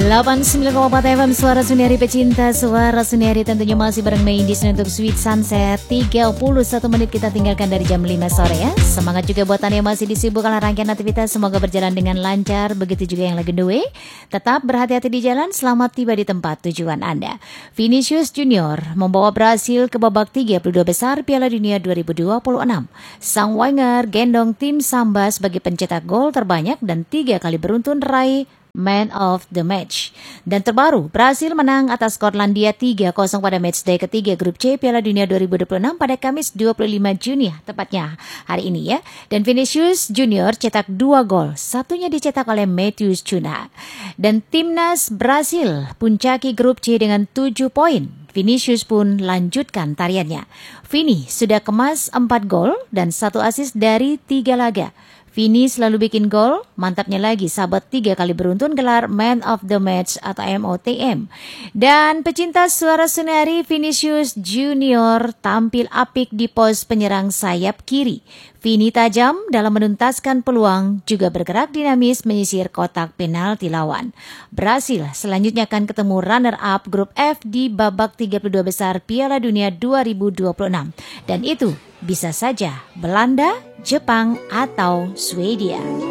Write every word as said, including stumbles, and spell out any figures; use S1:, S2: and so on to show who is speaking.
S1: delapan puluh sembilan koma empat F M Suara Suniari pecinta Suara Suniari, tentunya masih bareng Mei di sini untuk Sweet Sunset. Tiga puluh satu menit kita tinggalkan dari jam lima sore ya. Semangat juga buat Anda yang masih disibukkan rangkaian aktivitas, semoga berjalan dengan lancar. Begitu juga yang lagi the way, tetap berhati-hati di jalan. Selamat tiba di tempat tujuan Anda. Vinicius Junior membawa Brasil ke babak tiga puluh dua besar Piala Dunia dua ribu dua puluh enam. Sang winger gendong tim Samba sebagai pencetak gol terbanyak dan tiga kali beruntun raih Man of the Match. Dan terbaru, Brasil menang atas Skotlandia tiga kosong pada matchday ketiga Grup C Piala Dunia dua ribu dua puluh enam pada Kamis dua puluh lima Juni, tepatnya hari ini ya. Dan Vinicius Junior cetak dua gol, satunya dicetak oleh Matheus Cunha. Dan timnas Brasil puncaki Grup C dengan tujuh poin. Vinicius pun lanjutkan tariannya. Vini sudah kemas empat gol dan satu assist dari tiga laga. Vini selalu bikin gol, mantapnya lagi sahabat tiga kali beruntun gelar Man of the Match atau M O T M. Dan pecinta Suara Suniari, Vinicius Junior tampil apik di pos penyerang sayap kiri. Vini tajam dalam menuntaskan peluang, juga bergerak dinamis menyisir kotak penalti lawan. Brasil selanjutnya akan ketemu runner-up Grup F di babak tiga puluh dua besar Piala Dunia dua ribu dua puluh enam. Dan itu bisa saja Belanda, Jepang, atau Swedia.